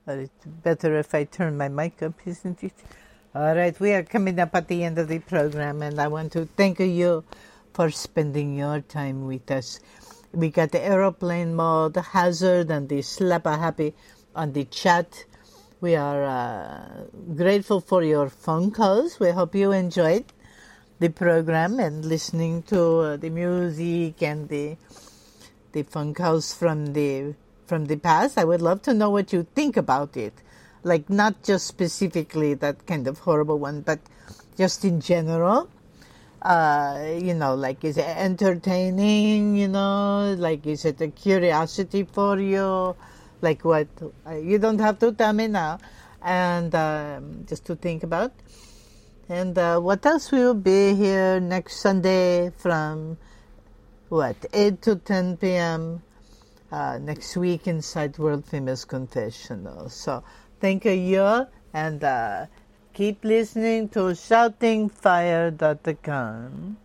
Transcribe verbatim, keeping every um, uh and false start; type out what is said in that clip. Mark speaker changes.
Speaker 1: But it's better if I turn my mic up, isn't it? All right, we are coming up at the end of the program, and I want to thank you for spending your time with us. We got the aeroplane mode, Hazard, and the Slappa Happy on the chat. We are uh, grateful for your phone calls. We hope you enjoyed the program and listening to uh, the music and the the phone calls from the from the past. I would love to know what you think about it. Like, not just specifically that kind of horrible one, but just in general. Uh, you know, like, is it entertaining, you know? Like, is it a curiosity for you? Like, what? Uh, you don't have to tell me now. And um, just to think about. And uh, what else? We will be here next Sunday from, what, eight to ten p.m. Uh, next week inside World Famous Confessional. So thank you, and uh, keep listening to shouting fire dot com.